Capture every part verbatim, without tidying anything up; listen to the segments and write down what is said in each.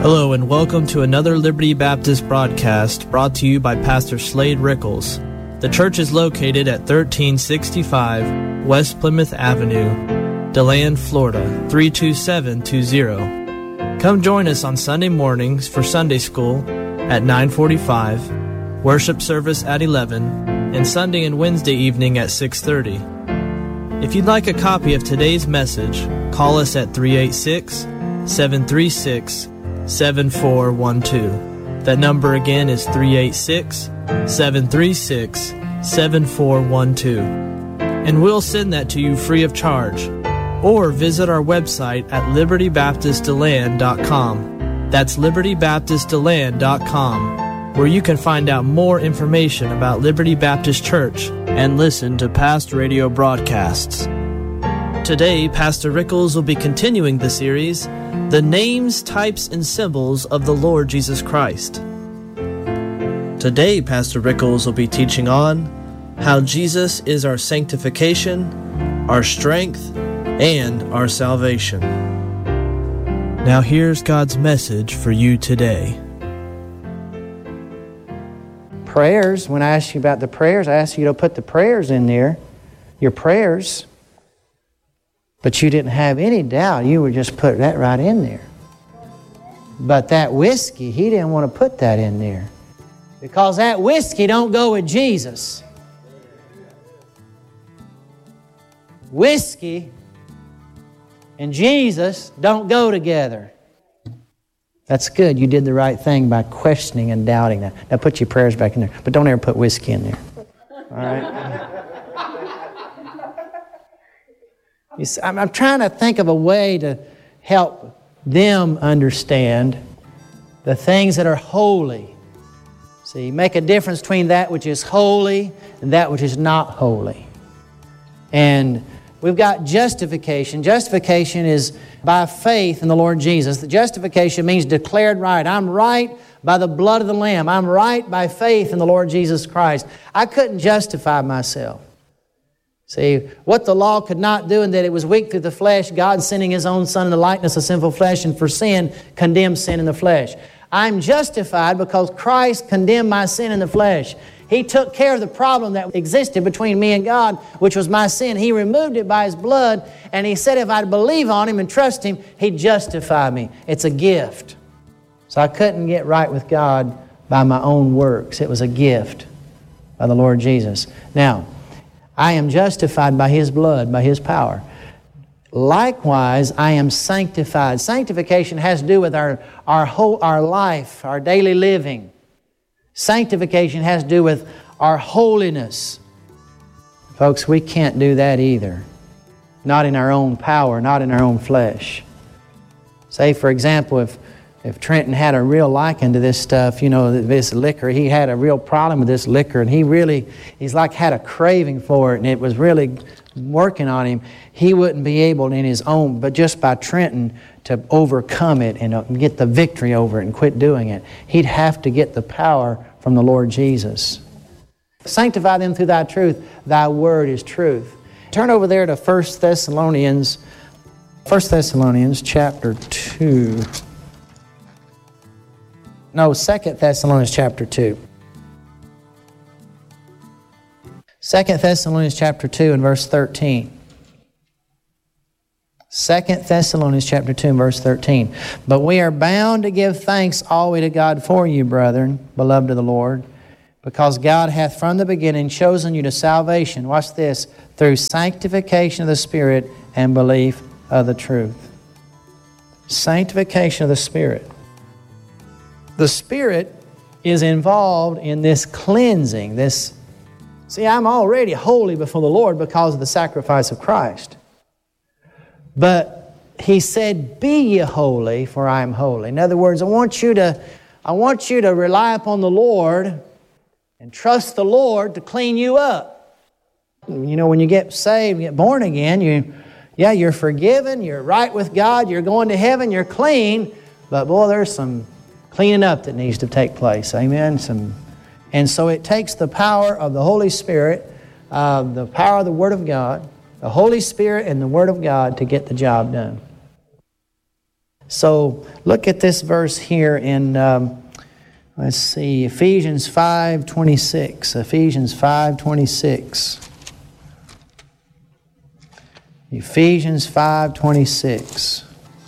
Hello and welcome to another Liberty Baptist broadcast brought to you by Pastor Slade Rickles. The church is located at thirteen sixty-five West Plymouth Avenue, DeLand, Florida, three two seven two zero. Come join us on Sunday mornings for Sunday school at nine forty-five, worship service at eleven, and Sunday and Wednesday evening at six thirty. If you'd like a copy of today's message, call us at three eight six, seven three six, seven four one two. That number again is three eight six, seven three six, seven four one two. And we'll send that to you free of charge. Or visit our website at liberty baptist deland dot com. That's liberty baptist deland dot com, where you can find out more information about Liberty Baptist Church and listen to past radio broadcasts. Today, Pastor Rickles will be continuing the series, The Names, Types, and Symbols of the Lord Jesus Christ. Today, Pastor Rickles will be teaching on how Jesus is our sanctification, our strength, and our salvation. Now here's God's message for you today. Prayers, when I asked you about the prayers, I asked you to put the prayers in there, your prayers. But you didn't have any doubt. You would just put that right in there. But that whiskey, he didn't want to put that in there. Because that whiskey don't go with Jesus. Whiskey and Jesus don't go together. That's good. You did the right thing by questioning and doubting that. Now put your prayers back in there. But don't ever put whiskey in there. All right? You see, I'm, I'm trying to think of a way to help them understand the things that are holy. See, make a difference between that which is holy and that which is not holy. And we've got justification. Justification is by faith in the Lord Jesus. The justification means declared right. I'm right by the blood of the Lamb. I'm right by faith in the Lord Jesus Christ. I couldn't justify myself. See, what the law could not do, and that it was weak through the flesh, God sending His own Son in the likeness of sinful flesh, and for sin, condemned sin in the flesh. I'm justified because Christ condemned my sin in the flesh. He took care of the problem that existed between me and God, which was my sin. He removed it by His blood, and He said if I'd believe on Him and trust Him, He'd justify me. It's a gift. So I couldn't get right with God by my own works. It was a gift by the Lord Jesus. Now, I am justified by His blood, by His power. Likewise, I am sanctified. Sanctification has to do with our, our, whole, our life, our daily living. Sanctification has to do with our holiness. Folks, we can't do that either. Not in our own power, not in our own flesh. Say, for example, if If Trenton had a real liking to this stuff, you know, this liquor, he had a real problem with this liquor, and he really, he's like had a craving for it, and it was really working on him, he wouldn't be able in his own, but just by Trenton, to overcome it and get the victory over it and quit doing it. He'd have to get the power from the Lord Jesus. Sanctify them through Thy truth. Thy word is truth. Turn over there to First Thessalonians, First Thessalonians chapter two. No, Second Thessalonians chapter two. Second Thessalonians chapter two and verse thirteen. Second Thessalonians chapter two and verse thirteen. But we are bound to give thanks always to God for you, brethren, beloved of the Lord, because God hath from the beginning chosen you to salvation. Watch this. Through sanctification of the Spirit and belief of the truth. Sanctification of the Spirit. The Spirit is involved in this cleansing, this, see, I'm already holy before the Lord because of the sacrifice of Christ. But He said, be ye holy, for I am holy. In other words, I want you to, I want you to rely upon the Lord and trust the Lord to clean you up. You know, when you get saved, you get born again, you, yeah, you're forgiven, you're right with God, you're going to heaven, you're clean, but boy, there's some cleaning up that needs to take place. Amen. Some, and so it takes the power of the Holy Spirit, uh, the power of the Word of God, the Holy Spirit and the Word of God to get the job done. So look at this verse here in, um, let's see, Ephesians five twenty-six. Ephesians five twenty-six. Ephesians five twenty-six.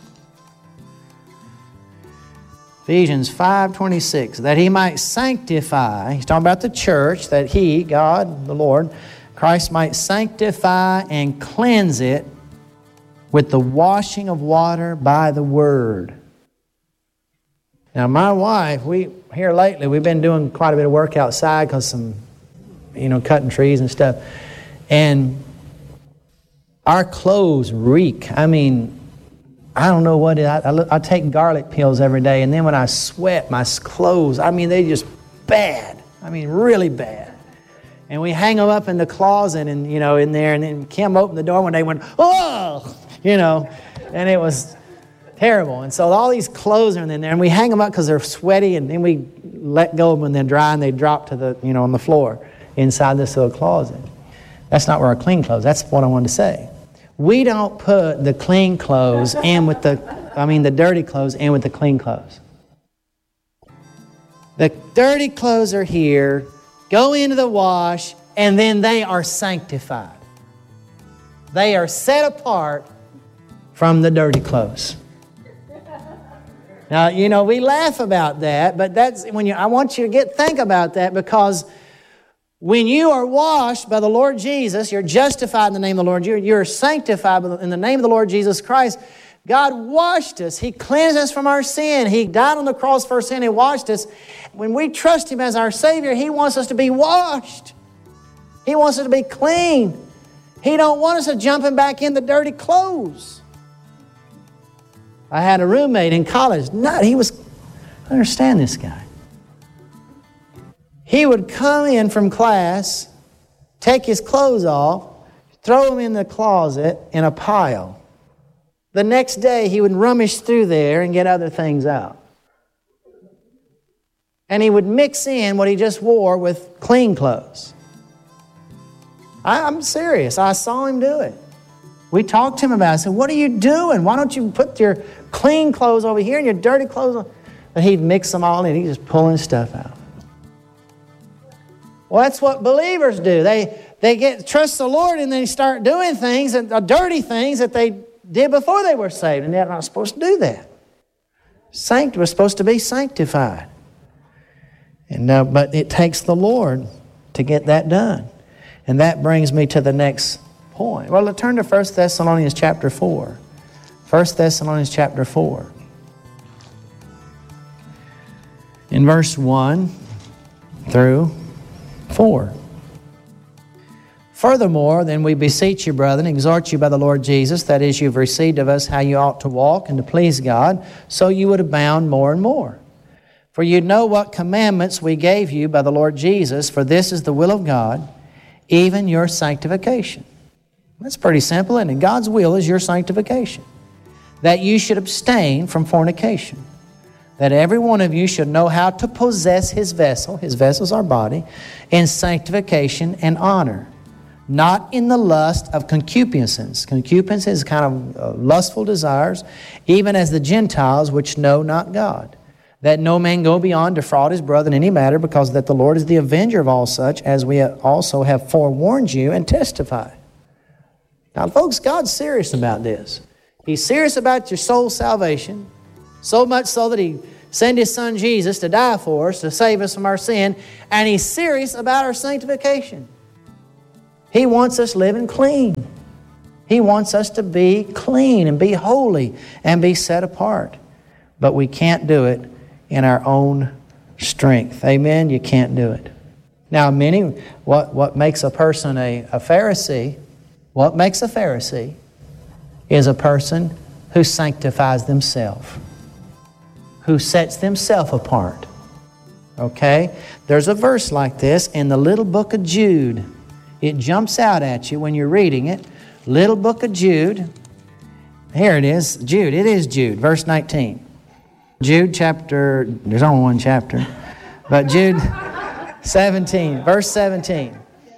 Ephesians five twenty-six, that he might sanctify, he's talking about the church, that he, God, the Lord, Christ might sanctify and cleanse it with the washing of water by the Word. Now my wife, we here lately, we've been doing quite a bit of work outside because some, you know, cutting trees and stuff. And our clothes reek. I mean, I don't know what it is. I, I, I take garlic pills every day, and then when I sweat, my clothes, I mean, they just bad. I mean, really bad. And we hang them up in the closet, and, you know, in there, and then Kim opened the door one day and went, oh, you know, and it was terrible. And so all these clothes are in there, and we hang them up because they're sweaty, and then we let go of them when they're dry, and they drop to the, you know, on the floor inside this little closet. That's not where our clean clothes, that's what I wanted to say. We don't put the clean clothes in with the, I mean the dirty clothes in with the clean clothes. The dirty clothes are here, go into the wash, and then they are sanctified. They are set apart from the dirty clothes. Now, you know, we laugh about that, but that's when you, I want you to get think about that, because when you are washed by the Lord Jesus, you're justified in the name of the Lord. You're, you're sanctified in the name of the Lord Jesus Christ. God washed us. He cleansed us from our sin. He died on the cross for our sin. He washed us. When we trust Him as our Savior, He wants us to be washed. He wants us to be clean. He don't want us to jumping back in the dirty clothes. I had a roommate in college. Not, he was, I understand this guy. He would come in from class, take his clothes off, throw them in the closet in a pile. The next day, he would rummage through there and get other things out. And he would mix in what he just wore with clean clothes. I, I'm serious. I saw him do it. We talked to him about it. I said, what are you doing? Why don't you put your clean clothes over here and your dirty clothes on? But he'd mix them all in. He's just pulling stuff out. Well, that's what believers do. They they get trust the Lord and they start doing things, and uh, dirty things that they did before they were saved, and they're not supposed to do that. Sanct was supposed to be sanctified, and uh, but it takes the Lord to get that done, and that brings me to the next point. Well, let's turn to First Thessalonians chapter four. First Thessalonians chapter four, in verse one through four. Furthermore, then we beseech you, brethren, exhort you by the Lord Jesus, that is, you've received of us how you ought to walk and to please God, so you would abound more and more. For you know what commandments we gave you by the Lord Jesus, for this is the will of God, even your sanctification. That's pretty simple, isn't it? God's will is your sanctification. That you should abstain from fornication. That every one of you should know how to possess his vessel, his vessel is our body, in sanctification and honor, not in the lust of concupiscence. Concupiscence is kind of uh, lustful desires, even as the Gentiles which know not God. That no man go beyond to defraud his brother in any matter, because that the Lord is the avenger of all such, as we also have forewarned you and testified. Now, folks, God's serious about this. He's serious about your soul's salvation, so much so that He sent His Son Jesus to die for us, to save us from our sin, and He's serious about our sanctification. He wants us living clean. He wants us to be clean and be holy and be set apart. But we can't do it in our own strength. Amen? You can't do it. Now, many, what, what makes a person a, a Pharisee, what makes a Pharisee is a person who sanctifies themselves, who sets themselves apart. Okay? There's a verse like this in the little book of Jude. It jumps out at you when you're reading it. Little book of Jude. Here it is. Jude. It is Jude. Verse nineteen. Jude chapter, there's only one chapter. But Jude seventeen. Verse seventeen.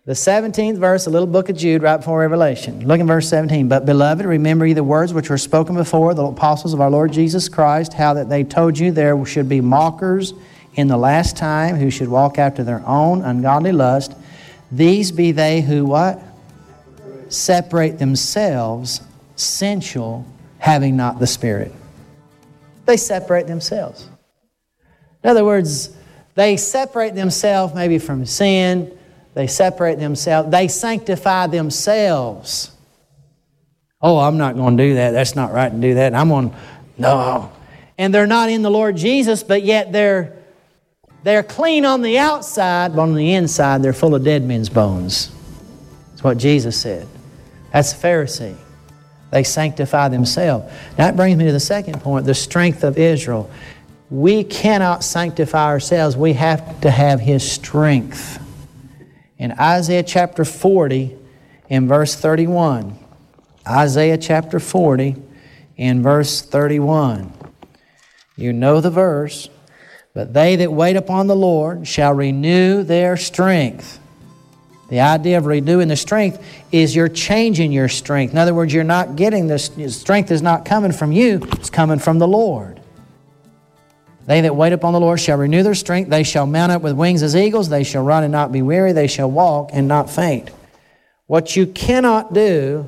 The seventeenth verse, the little book of Jude, right before Revelation. Look in verse seventeen. But, beloved, remember ye the words which were spoken before, the apostles of our Lord Jesus Christ, how that they told you there should be mockers in the last time, who should walk after their own ungodly lust. These be they who, what? Separate themselves, sensual, having not the Spirit. They separate themselves. In other words, they separate themselves maybe from sin. They separate themselves. They sanctify themselves. Oh, I'm not going to do that. That's not right to do that. And I'm going to, no. And they're not in the Lord Jesus, but yet they're, they're clean on the outside, but on the inside they're full of dead men's bones. That's what Jesus said. That's the Pharisee. They sanctify themselves. That brings me to the second point, the strength of Israel. We cannot sanctify ourselves. We have to have His strength. In Isaiah chapter forty, in verse thirty-one, Isaiah chapter forty, in verse thirty-one, you know the verse, but they that wait upon the Lord shall renew their strength. The idea of renewing the strength is you're changing your strength. In other words, you're not getting this, strength is not coming from you, it's coming from the Lord. They that wait upon the Lord shall renew their strength. They shall mount up with wings as eagles. They shall run and not be weary. They shall walk and not faint. What you cannot do,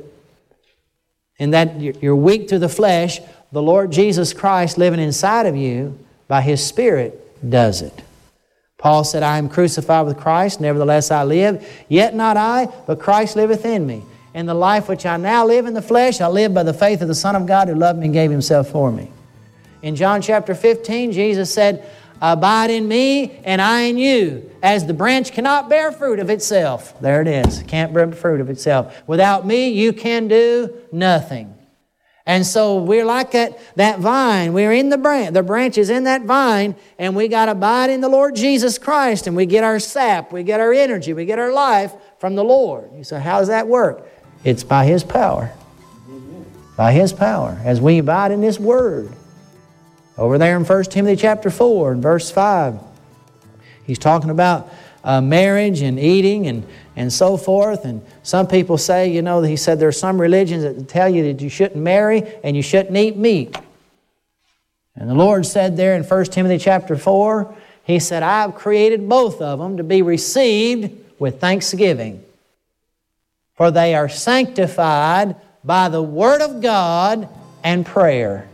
in that you're weak through the flesh, the Lord Jesus Christ living inside of you by His Spirit does it. Paul said, I am crucified with Christ, nevertheless I live. Yet not I, but Christ liveth in me. And the life which I now live in the flesh, I live by the faith of the Son of God who loved me and gave Himself for me. In John chapter fifteen, Jesus said, abide in me and I in you. As the branch cannot bear fruit of itself. There it is. Can't bear fruit of itself. Without me, you can do nothing. And so we're like that, that vine. We're in the branch. The branch is in that vine, and we got to abide in the Lord Jesus Christ, and we get our sap, we get our energy, we get our life from the Lord. You say, how does that work? It's by His power. By His power. As we abide in His Word. Over there in First Timothy chapter four, and verse five, he's talking about uh, marriage and eating and, and so forth. And some people say, you know, he said there are some religions that tell you that you shouldn't marry and you shouldn't eat meat. And the Lord said there in First Timothy chapter four, He said, I've created both of them to be received with thanksgiving. For they are sanctified by the Word of God and prayer.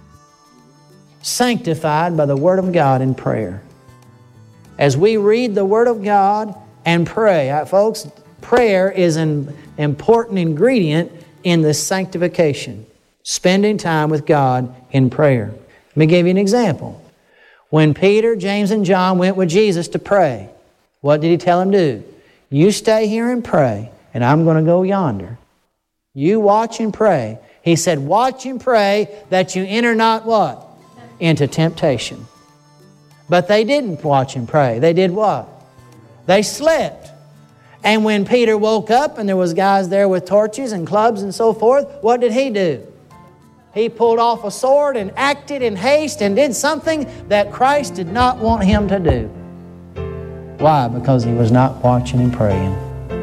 Sanctified by the Word of God and prayer. As we read the Word of God and pray, right, folks, prayer is an important ingredient in this sanctification. Spending time with God in prayer. Let me give you an example. When Peter, James, and John went with Jesus to pray, what did He tell them to do? You stay here and pray, and I'm going to go yonder. You watch and pray. He said, watch and pray that you enter not what? Into temptation. But they didn't watch and pray. They did what? They slept. And when Peter woke up and there was guys there with torches and clubs and so forth, what did he do? He pulled off a sword and acted in haste and did something that Christ did not want him to do. Why? Because he was not watching and praying.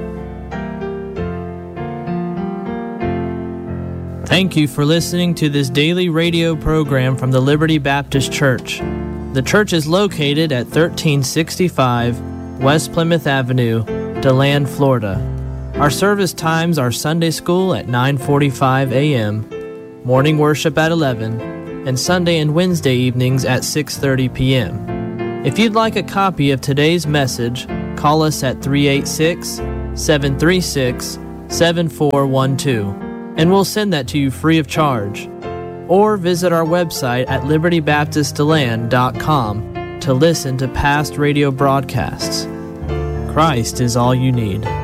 Thank you for listening to this daily radio program from the Liberty Baptist Church. The church is located at thirteen sixty-five West Plymouth Avenue, DeLand, Florida. Our service times are Sunday school at nine forty-five a.m., morning worship at eleven, and Sunday and Wednesday evenings at six thirty p.m. If you'd like a copy of today's message, call us at three eight six, seven three six, seven four one two. And we'll send that to you free of charge. Or visit our website at liberty baptist deland dot com to listen to past radio broadcasts. Christ is all you need.